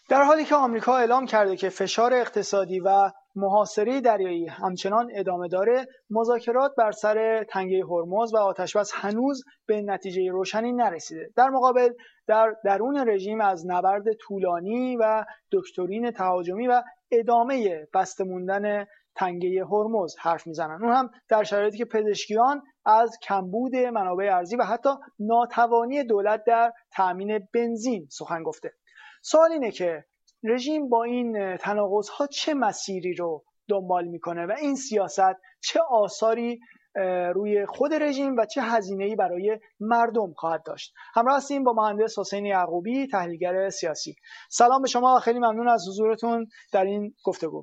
در حالی که آمریکا اعلام کرده که فشار اقتصادی و محاصره دریایی همچنان ادامه داره، مذاکرات بر سر تنگه هرمز و آتشبس هنوز به نتیجه روشنی نرسیده. در مقابل در درون رژیم از نبرد طولانی و دکترین تهاجمی و ادامه بسته موندن تنگه هرمز حرف میزنن، اون هم در شرایطی که پزشکیان از کمبود منابع ارزی و حتی ناتوانی دولت در تأمین بنزین سخن گفته. سوال اینه که رژیم با این تناقض‌ها چه مسیری رو دنبال میکنه و این سیاست چه آثاری روی خود رژیم و چه هزینه‌ای برای مردم خواهد داشت. همراه هستیم با مهندس حسین یعقوبی، تحلیلگر سیاسی. سلام به شما و خیلی ممنون از حضورتون در این گفتگو.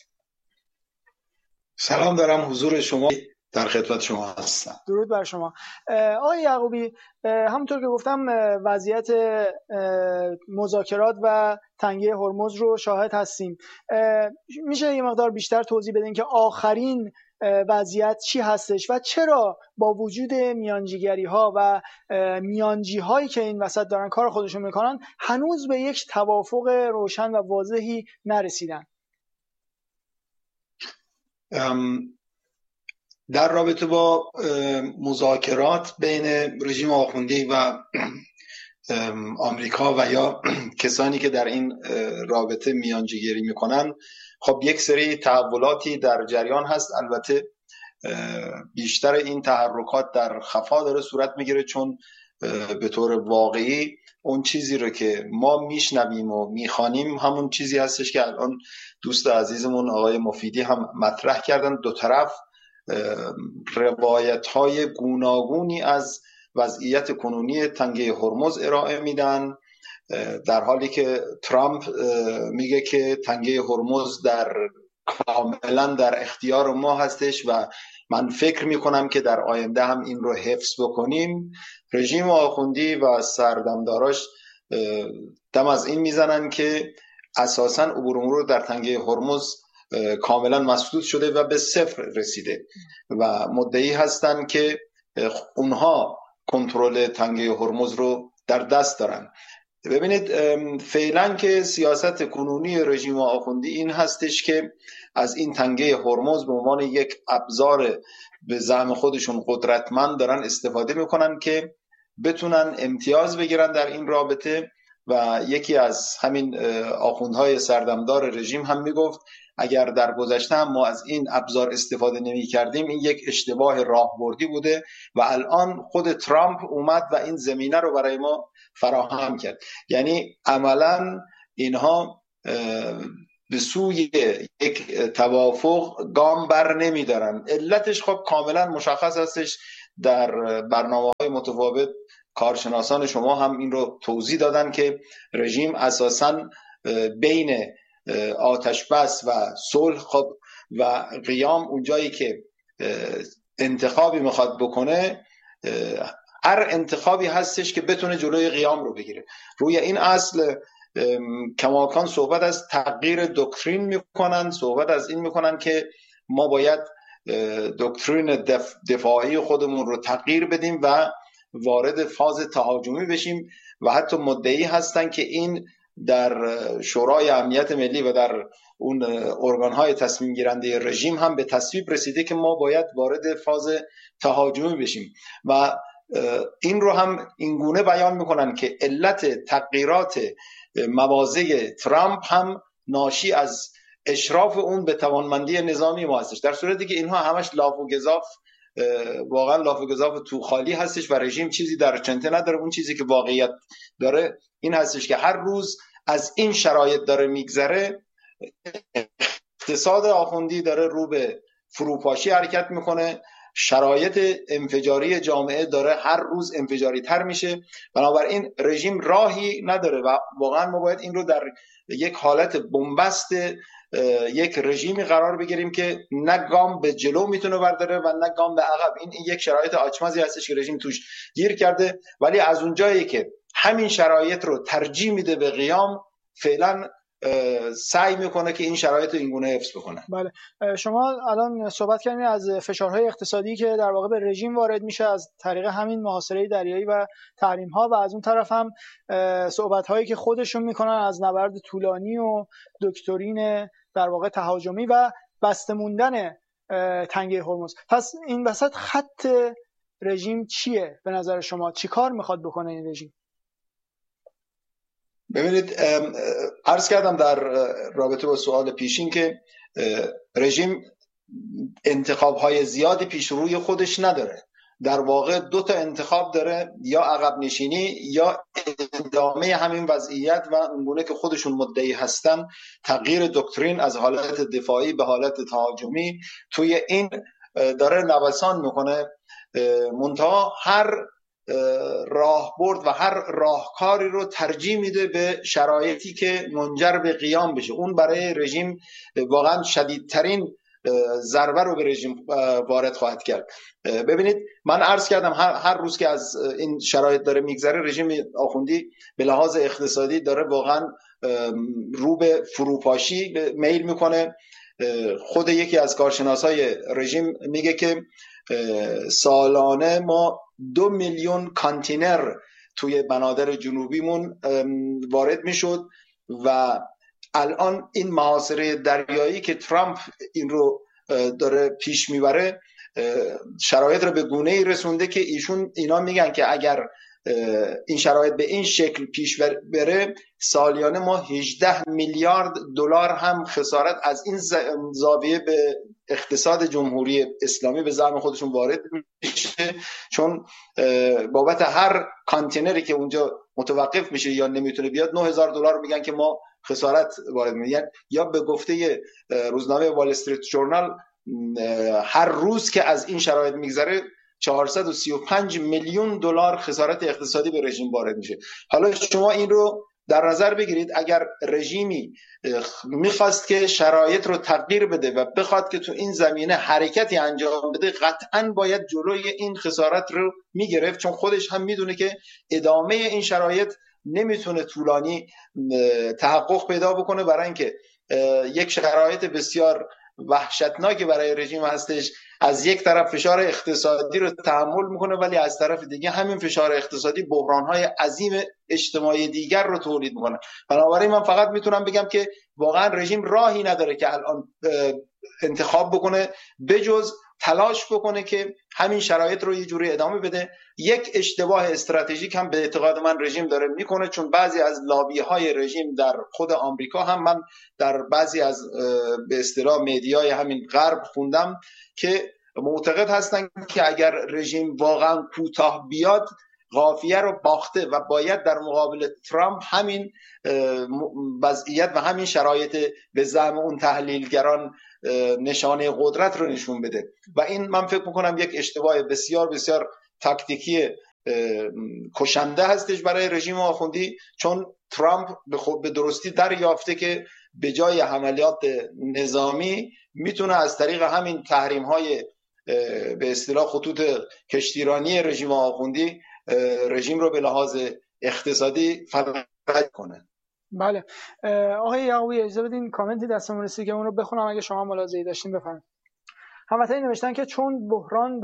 سلام دارم حضور شما، در خدمت شما هستم. درود بر شما. آقای یعقوبی، همونطور که گفتم وضعیت مذاکرات و تنگه هرمز رو شاهد هستیم. میشه یه مقدار بیشتر توضیح بدین که آخرین وضعیت چی هستش و چرا با وجود میانجیگری ها و میانجی هایی که این وسط دارن کار خودشون میکنن هنوز به یک توافق روشن و واضحی نرسیدن؟ در رابطه با مذاکرات بین رژیم آخوندی و آمریکا و یا کسانی که در این رابطه میانجیگری میکنن، خب یک سری تحولاتی در جریان هست. البته بیشتر این تحرکات در خفا داره صورت میگیره، چون به طور واقعی اون چیزی رو که ما میشنویم و میخوانیم همون چیزی هستش که الان دوست عزیزمون آقای مفیدی هم مطرح کردن. دو طرف روایت‌های گوناگونی از وضعیت کنونی تنگه هرمز ارائه میدن، در حالی که ترامپ میگه که تنگه هرمز کاملا در اختیار ما هستش و من فکر میکنم که در آینده هم این رو حفظ بکنیم. رژیم آخوندی و سردمداراش دم از این میزنن که اساساً عبور مرور در تنگه هرمز کاملا مسدود شده و به صفر رسیده و مدعی هستن که اونها کنترل تنگه هرمز رو در دست دارن. ببینید، فعلا که سیاست کنونی رژیم آخوندی این هستش که از این تنگه هرمز به عنوان یک ابزار به زعم خودشون قدرتمند دارن استفاده میکنن که بتونن امتیاز بگیرن در این رابطه. و یکی از همین آخوندهای سردمدار رژیم هم میگفت اگر در گذشته هم ما از این ابزار استفاده نمی کردیم این یک اشتباه راهبردی بوده و الان خود ترامپ اومد و این زمینه رو برای ما فراهم کرد. یعنی عملا اینها به سوی یک توافق گام بر نمی دارن. علتش خب کاملا مشخص هستش، در برنامه‌های متفاوت کارشناسان شما هم این رو توضیح دادن که رژیم اساساً بین آتش بس و صلح خب و قیام، اونجایی که انتخابی میخواد بکنه هر انتخابی هستش که بتونه جلوی قیام رو بگیره. روی این اصل کماکان صحبت از تغییر دکترین میکنن، صحبت از این میکنن که ما باید دکترین دفاعی خودمون رو تغییر بدیم و وارد فاز تهاجمی بشیم و حتی مدعی هستن که این در شورای امنیت ملی و در اون ارگان‌های تصمیم گیرنده رژیم هم به تصویب رسیده که ما باید وارد فاز تهاجمی بشیم و این رو هم اینگونه بیان میکنن که علت تغییرات مواضع ترامپ هم ناشی از اشراف اون به توانمندی نظامی ما هستش، در صورتی که اینها همش لاف و گزاف، واقعا لاف و گزاف تو خالی هستش و رژیم چیزی در چنته نداره. اون چیزی که واقعیت داره این هستش که هر روز از این شرایط داره میگذره، اقتصاد آخوندی داره رو به فروپاشی حرکت میکنه، شرایط انفجاری جامعه داره هر روز انفجاری تر میشه، بنابراین رژیم راهی نداره و واقعا ما باید این رو در یک حالت بنبست یک رژیمی قرار بگیریم که نه گام به جلو میتونه برداره و نه گام به عقب. این یک شرایط آچمزی هستش که رژیم توش گیر کرده، ولی از اونجایی که همین شرایط رو ترجیح میده به قیام، فعلا سعی میکنه که این شرایط رو اینگونه حفظ بکنه. بله، شما الان صحبت کردید از فشارهای اقتصادی که در واقع به رژیم وارد میشه از طریق همین محاصره دریایی و تحریم‌ها، و از اون طرف هم صحبت‌هایی که خودشون میکنن از نبرد طولانی و دکترین در واقع تهاجمی و بسته موندن تنگه هرمز. پس این وسط خط رژیم چیه به نظر شما؟ چی کار میخواد بکنه این رژیم؟ ببینید، عرض کردم در رابطه با سوال پیشین که رژیم انتخاب‌های زیادی پیش روی خودش نداره. در واقع دو تا انتخاب داره، یا عقب نشینی یا ادامه همین وضعیت و اونگونه که خودشون مدعی هستن تغییر دکترین از حالت دفاعی به حالت تهاجمی. توی این داره نوسان میکنه، منتها هر راهبرد و هر راهکاری رو ترجیح میده به شرایطی که منجر به قیام بشه. اون برای رژیم واقعا شدیدترین ضربه رو به رژیم وارد خواهد کرد. ببینید، من عرض کردم هر روز که از این شرایط داره میگذره، رژیم آخوندی به لحاظ اقتصادی داره واقعا رو به فروپاشی میل میکنه. خود یکی از کارشناسای رژیم میگه که سالانه ما 2 میلیون کانتینر توی بنادر جنوبیمون وارد میشد و الان این محاصره دریایی که ترامپ این رو داره پیش میبره شرایط رو به گونه‌ای رسونده که اینا میگن که اگر این شرایط به این شکل پیش بره، سالیانه ما 18 میلیارد دلار هم خسارت از این زاویه به اقتصاد جمهوری اسلامی به زعم خودشون وارد میشه، چون بابت هر کانتینری که اونجا متوقف میشه یا نمیتونه بیاد 9000 دلار میگن که ما خسارت وارد میگن. یا به گفته روزنامه وال استریت جورنال هر روز که از این شرایط میگذره 435 میلیون دلار خسارت اقتصادی به رژیم وارد میشه. حالا شما این رو در نظر بگیرید، اگر رژیمی میخواست که شرایط رو تغییر بده و بخواد که تو این زمینه حرکتی انجام بده، قطعاً باید جلوی این خسارت رو میگرفت، چون خودش هم میدونه که ادامه این شرایط نمیتونه طولانی تحقق پیدا بکنه، برای اینکه یک شرایط بسیار وحشتناکی برای رژیم هستش. از یک طرف فشار اقتصادی رو تحمل میکنه، ولی از طرف دیگه همین فشار اقتصادی بحران‌های عظیم اجتماعی دیگر رو تولید میکنه. بنابراین من فقط میتونم بگم که واقعا رژیم راهی نداره که الان انتخاب بکنه بجز تلاش بکنه که همین شرایط رو یه جوری ادامه بده. یک اشتباه استراتژیک هم به اعتقاد من رژیم داره میکنه، چون بعضی از لابی های رژیم در خود آمریکا هم من در بعضی از به اصطلاح مدیای همین غرب خوندم که معتقد هستن که اگر رژیم واقعا کوتاه بیاد قافیه رو باخته و باید در مقابل ترامپ همین وضعیت و همین شرایط به زعم اون تحلیلگران نشانه قدرت رو نشون بده. و این من فکر میکنم یک اشتباه بسیار بسیار تاکتیکی کشنده هستش برای رژیم آخوندی، چون ترامپ به درستی دریافته که به جای حملات نظامی میتونه از طریق همین تحریم های به اصطلاح خطوط کشتیرانی رژیم آخوندی رژیم رو به لحاظ اقتصادی فرج کنه. بله، آقای یعقوبی اجازه بدین کامنتی دستمون رسید که اون رو بخونم اگه شما ملاحظه‌ای داشتین بفرمایید. هموطنی نوشتن که چون بحران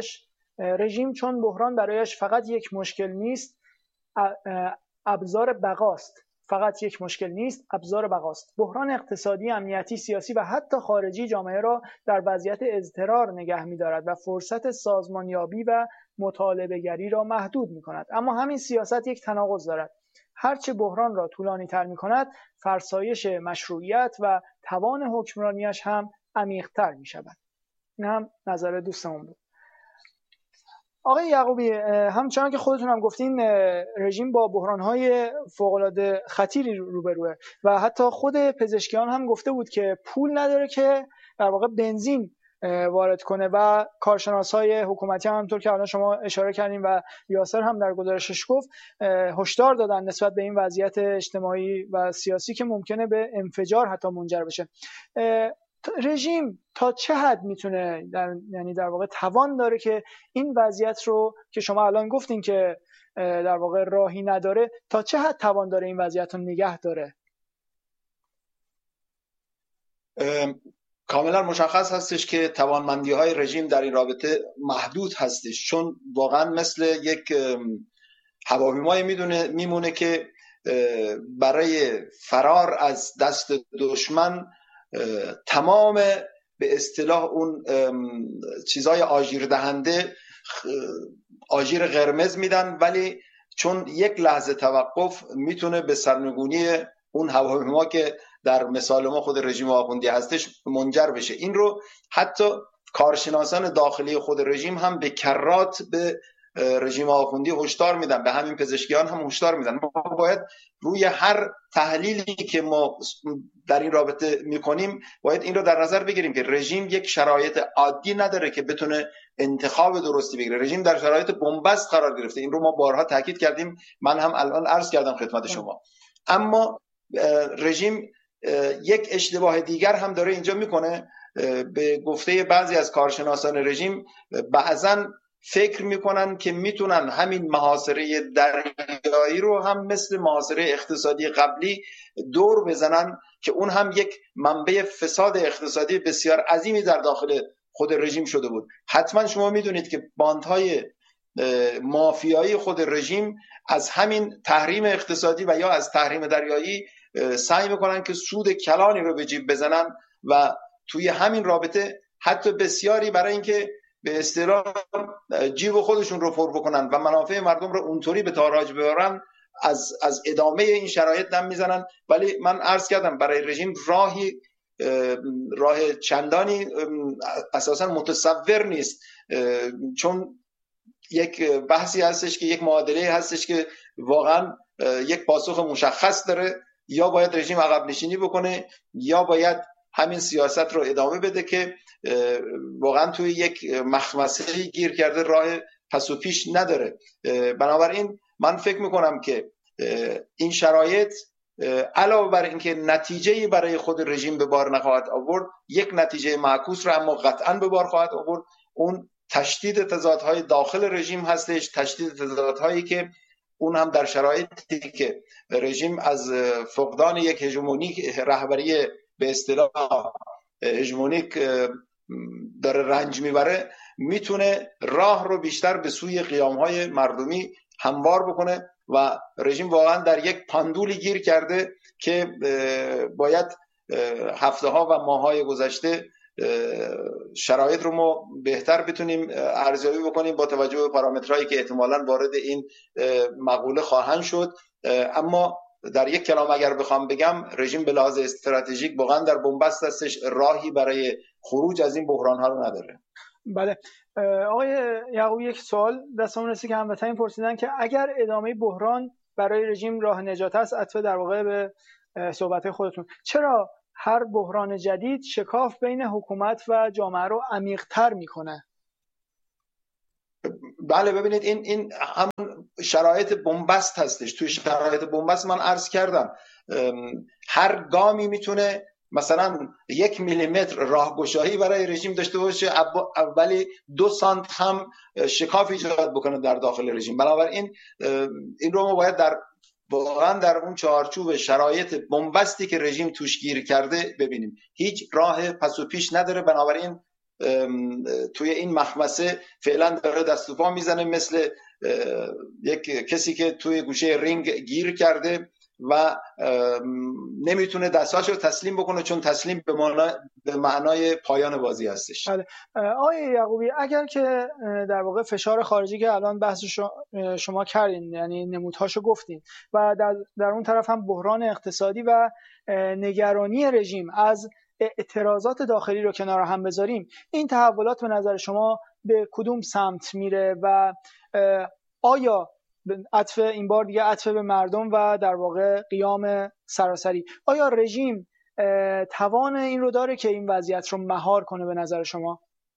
برایش فقط یک مشکل نیست، ابزار بقاست. فقط یک مشکل نیست، ابزار بقاست. بحران اقتصادی، امنیتی، سیاسی و حتی خارجی جامعه را در وضعیت اضطرار نگه می‌دارد و فرصت سازمانیابی و مطالبه‌گری را محدود می‌کند. اما همین سیاست یک تناقض دارد. هرچه بحران را طولانی‌تر می‌کند، فرسایش مشروعیت و توان حکمرانیش هم عمیق‌تر می‌شود. این هم نظر دوستمون بود. آقای یعقوبی، همچنان که خودتون هم گفتین رژیم با بحران‌های فوق‌العاده خطیری روبروه و حتی خود پزشکیان هم گفته بود که پول نداره که در واقع بنزین وارد کنه و کارشناسای حکومتی هم همونطور که الان شما اشاره کردین و یاسر هم در گزارشش گفت هشدار دادن نسبت به این وضعیت اجتماعی و سیاسی که ممکنه به انفجار حتی منجر بشه. رژیم تا چه حد میتونه یعنی در واقع توان داره که این وضعیت رو که شما الان گفتین که در واقع راهی نداره، تا چه حد توان داره این وضعیت رو نگه داره؟ کاملا مشخص هستش که توانمندی‌های رژیم در این رابطه محدود هستش، چون واقعا مثل یک هواپیمای میمونه که برای فرار از دست دشمن تمام به اصطلاح اون چیزای آژیر دهنده آژیر قرمز میدن، ولی چون یک لحظه توقف میتونه به سرنگونی اون هواپیما که در مثال ما خود رژیم آخوندی هستش منجر بشه. این رو حتی کارشناسان داخلی خود رژیم هم به کرات به رژیم آخوندی هشدار میدن، به همین پزشکیان هم هشدار میدن. ما باید روی هر تحلیلی که ما در این رابطه میکنیم باید این رو در نظر بگیریم که رژیم یک شرایط عادی نداره که بتونه انتخاب درستی بگیره. رژیم در شرایط بنبست قرار گرفته، این رو ما بارها تاکید کردیم، من هم الان عرض کردم خدمت شما. اما رژیم یک اشتباه دیگر هم داره اینجا میکنه. به گفته بعضی از کارشناسان رژیم بعضاً فکر میکنن که میتونن همین محاصره دریایی رو هم مثل محاصره اقتصادی قبلی دور بزنن که اون هم یک منبع فساد اقتصادی بسیار عظیمی در داخل خود رژیم شده بود. حتما شما میدونید که باندهای مافیایی خود رژیم از همین تحریم اقتصادی و یا از تحریم دریایی سعی میکنن که سود کلانی رو به جیب بزنن و توی همین رابطه حتی بسیاری برای اینکه به اصطلاح جیب خودشون رو پر بکنن و منافع مردم رو اونطوری به تاراج ببرن از ادامه این شرایط دم میزنن. ولی من عرض کردم برای رژیم راه چندانی اساسا متصور نیست، چون یک بحثی هستش که یک معادله هستش که واقعا یک پاسخ مشخص داره، یا باید رژیم عقب نشینی بکنه یا باید همین سیاست رو ادامه بده که واقعا توی یک مخمسه گیر کرده، راه پس و پیش نداره. بنابراین من فکر میکنم که این شرایط علاوه بر اینکه نتیجه‌ای برای خود رژیم به بار نخواهد آورد، یک نتیجه معکوس رو اما قطعاً به بار خواهد آورد. اون تشدید تضادهای داخل رژیم هستش، تشدید تضادهایی که اون هم در شرایطی که رژیم از فقدان یک هژمونیک رهبری به اصطلاح هژمونیک داره رنج میبره، میتونه راه رو بیشتر به سوی قیامهای مردمی هموار بکنه و رژیم واقعا در یک پاندولی گیر کرده که باید هفته ها و ماه های گذشته شرایط رو ما بهتر بتونیم ارزیابی بکنیم با توجه به پارامترهایی که احتمالاً وارد این مقوله خواهند شد. اما در یک کلام اگر بخوام بگم، رژیم به لحاظ استراتژیک واقعا در بنبست هستش، راهی برای خروج از این بحران ها رو نداره. بله آقای یعقوبی، یک سوال دستمون رسید که هموطنان پرسیدن که اگر ادامه بحران برای رژیم راه نجات است، عطف در واقع به صحبت خودتون، چرا هر بحران جدید شکاف بین حکومت و جامعه رو عمیق‌تر میکنه؟ بله ببینید این همون شرایط بنبست هستش. توی شرایط بنبست من عرض کردم هر گامی میتونه مثلا 1 میلیمتر راهگشایی برای رژیم داشته باشه، ولی 2 سانت هم شکاف ایجاد بکنه در داخل رژیم. بنابراین این رو ما باید واقعا در اون چارچوب شرایط بنبستی که رژیم توش گیر کرده ببینیم. هیچ راه پس و پیش نداره. بنابراین توی این مخمسه فعلا داره دست و پا میزنه، مثل یک کسی که توی گوشه رینگ گیر کرده و نمیتونه دستاشو تسلیم بکنه، چون تسلیم به معنای پایان بازی هستش. آقای یعقوبی، اگر که در واقع فشار خارجی که الان بحث شما کردین، یعنی نمودهاشو گفتین، و در اون طرف هم بحران اقتصادی و نگرانی رژیم از اعتراضات داخلی رو کنار هم بذاریم، این تحولات به نظر شما به کدوم سمت میره و آیا عطف این بار دیگه عطف به مردم و در واقع قیام سراسری، آیا رژیم توان این رو داره که این وضعیت رو مهار کنه به نظر شما؟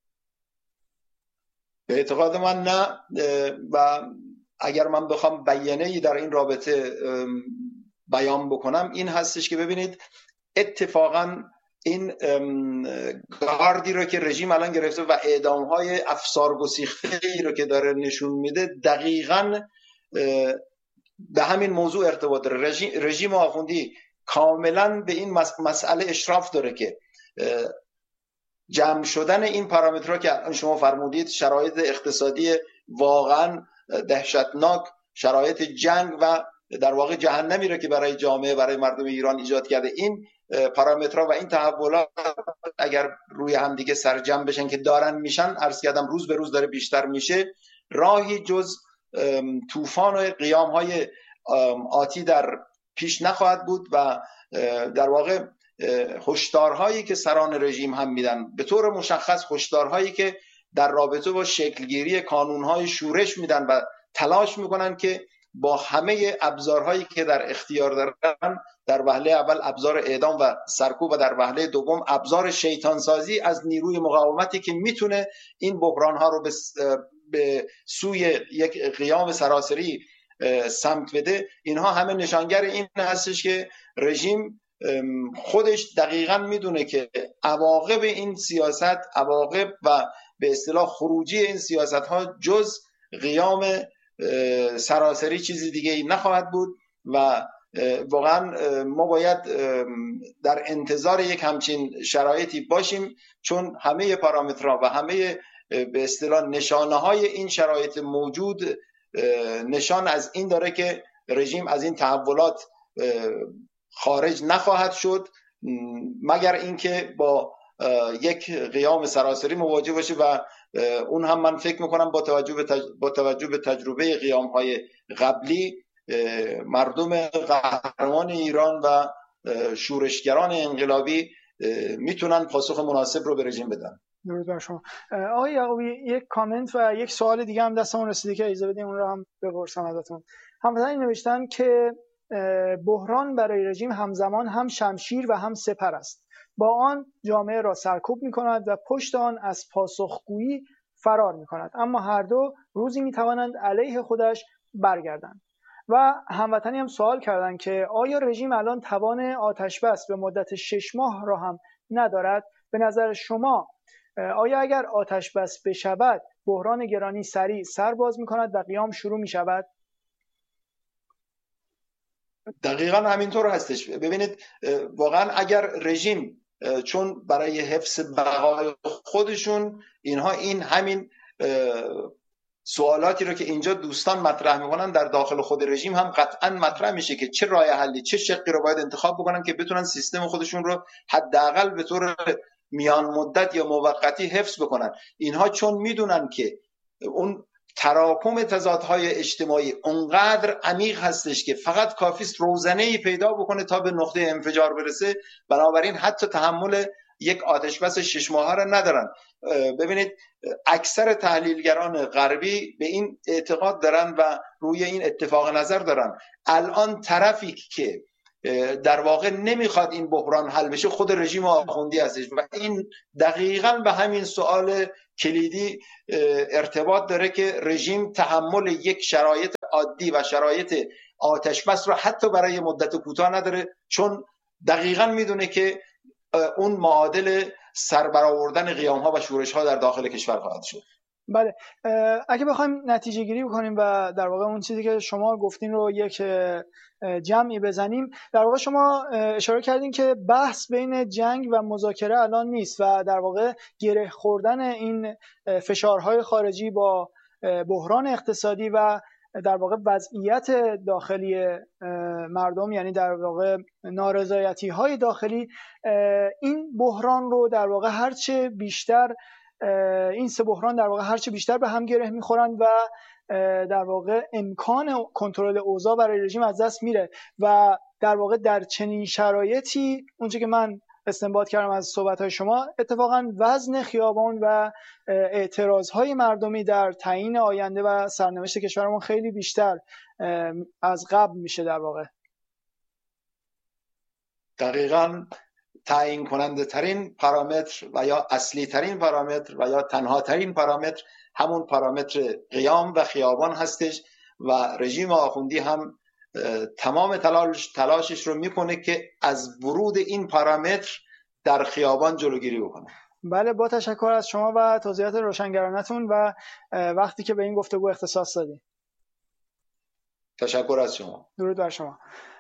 به اعتقاد من نه. و اگر من بخوام بیانیه‌ای در این رابطه بیان بکنم این هستش که ببینید اتفاقاً این گاردی رو که رژیم الان گرفته و اعدام‌های افسارگسیخته‌ای رو که داره نشون میده دقیقاً به همین موضوع ارتباط داره. رژیم آخوندی کاملا به این مسئله اشراف داره که جمع شدن این پارامترها که شما فرمودید، شرایط اقتصادی واقعا دهشتناک، شرایط جنگ و در واقع جهنمی را که برای جامعه، برای مردم ایران ایجاد کرده، این پارامترها و این تحولات اگر روی هم دیگه سرجم بشن که دارن میشن، عرض کردم روز به روز داره بیشتر میشه، راهی جز طوفان و قیام‌های آتی در پیش نخواهد بود و در واقع هشدارهایی که سران رژیم هم میدن، به طور مشخص هشدارهایی که در رابطه با شکلگیری کانونهای شورش میدن و تلاش میکنن که با همه ابزارهایی که در اختیار دارن، در وهله اول ابزار اعدام و سرکوب و در وهله دوم ابزار شیطانسازی از نیروی مقاومتی که میتونه این بحرانها رو به سوی یک قیام سراسری سمت بده، اینها همه نشانگر این هستش که رژیم خودش دقیقاً میدونه که عواقب این سیاست، عواقب و به اصطلاح خروجی این سیاست ها جز قیام سراسری چیزی دیگه ای نخواهد بود و واقعا ما باید در انتظار یک همچین شرایطی باشیم، چون همه پارامترها و همه به اصطلاح نشانه های این شرایط موجود نشان از این داره که رژیم از این تحولات خارج نخواهد شد مگر اینکه با یک قیام سراسری مواجه باشه و اون هم من فکر میکنم با توجه به تجربه قیام های قبلی، مردم قهرمان ایران و شورشگران انقلابی میتونن پاسخ مناسب رو به رژیم بدن. درود بر شما. آقای یعقوبی، یک کامنت و یک سوال دیگه هم دستمون رسیده که اجازه بدیم اون رو هم بپرسم ازتون. هموطنان نوشتن که بحران برای رژیم همزمان هم شمشیر و هم سپر است. با آن جامعه را سرکوب می‌کند و پشت آن از پاسخگویی فرار می‌کند، اما هر دو روزی می‌توانند علیه خودش برگردند. و هموطنی هم سوال کردند که آیا رژیم الان توان آتش بس به مدت 6 ماه را هم ندارد؟ به نظر شما آیا اگر آتش بس بشود بحران گرانی سریع سر باز می‌کند و قیام شروع می‌شود؟ دقیقاً همینطور هستش. ببینید واقعاً اگر رژیم چون برای حفظ بقای خودشون اینها این همین سوالاتی رو که اینجا دوستان مطرح میکنن در داخل خود رژیم هم قطعاً مطرح میشه که چه راه حلی، چه شقی رو باید انتخاب بکنن که بتونن سیستم خودشون رو حداقل به طور میان مدت یا موقتی حفظ بکنن. اینها چون میدونن که اون تراکم تضادهای اجتماعی اونقدر عمیق هستش که فقط کافیست روزنه‌ای پیدا بکنه تا به نقطه انفجار برسه، بنابراین حتی تحمل یک آتش بس 6 ماهه را ندارن. ببینید اکثر تحلیلگران غربی به این اعتقاد دارن و روی این اتفاق نظر دارن. الان طرفی که در واقع نمیخواد این بحران حل بشه خود رژیم آخوندی هستش و این دقیقاً به همین سوال کلیدی ارتباط داره که رژیم تحمل یک شرایط عادی و شرایط آتش بس را حتی برای مدت کوتاه نداره، چون دقیقاً میدونه که اون معادل سربرآوردن قیام ها و شورش ها در داخل کشور خواهد شد. بله، اگه بخوایم نتیجه گیری بکنیم و در واقع اون چیزی که شما گفتین رو یک جمعی بزنیم، در واقع شما اشاره کردین که بحث بین جنگ و مذاکره الان نیست و در واقع گره خوردن این فشارهای خارجی با بحران اقتصادی و در واقع وضعیت داخلی مردم، یعنی در واقع نارضایتی های داخلی، این بحران رو در واقع هرچه بیشتر این سه بحران در واقع هرچه بیشتر به هم گره میخورن و در واقع امکان کنترل اوضاع برای رژیم از دست میره و در واقع در چنین شرایطی اونچه که من استنباط کردم از صحبت‌های شما، اتفاقا وزن خیابان و اعتراض‌های مردمی در تعیین آینده و سرنوشت کشورمون خیلی بیشتر از قبل میشه. در واقع دقیقاً تعیین کننده ترین پارامتر و یا اصلی ترین پارامتر و یا تنها ترین پارامتر همون پارامتر قیام و خیابان هستش و رژیم آخوندی هم تمام تلاشش رو میکنه که از ورود این پارامتر در خیابان جلوگیری بکنه. بله، با تشکر از شما و توضیحات روشنگرانتون و وقتی که به این گفتگو اختصاص دادید. تشکر از شما. درود بر شما.